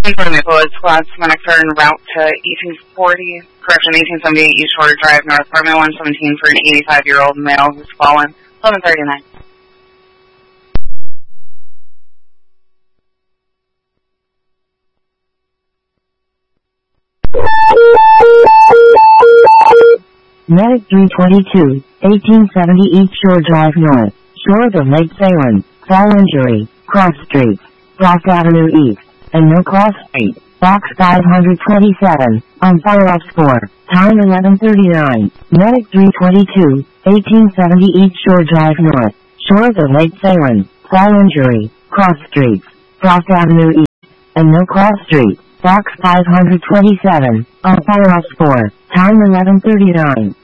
For Maplewood Squad, Semantic Third en route to 1878 East Shore Drive, North Apartment 117 for an 85-year-old male who's fallen. 11:39. Medic 322, 1870 East Shore Drive North, shores of Lake Salem, fall injury, cross streets, Rock Avenue East, and No Cross Street, box 527, on fire ops 4, time 11:39. Medic 322, 1870 East Shore Drive North, shores of Lake Salem, fall injury, cross streets, Rock Avenue East, and No Cross Street, box 527, on fire ops 4, time 11:39.